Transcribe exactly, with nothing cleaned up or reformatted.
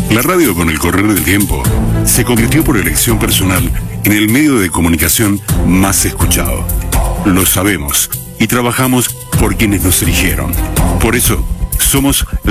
La radio, con el correr del tiempo, se convirtió por elección personal en el medio de comunicación más escuchado. Lo sabemos y trabajamos por quienes nos eligieron. Por eso, somos